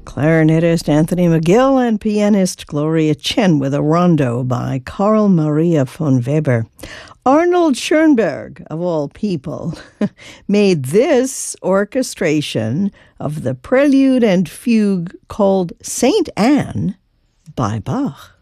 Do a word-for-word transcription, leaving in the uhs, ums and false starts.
clarinetist Anthony McGill and pianist Gloria Chen with a rondo by Carl Maria von Weber. Arnold Schoenberg, of all people, made this orchestration of the prelude and fugue called Saint Anne by Bach.